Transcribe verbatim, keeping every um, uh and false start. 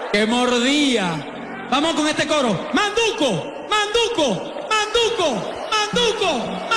que mordía. Vamos con este coro. Manduco, Manduco, Manduco, Manduco.